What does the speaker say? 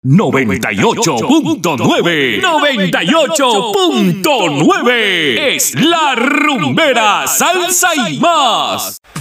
98.9. 98.9 es La Rumbera, salsa y más.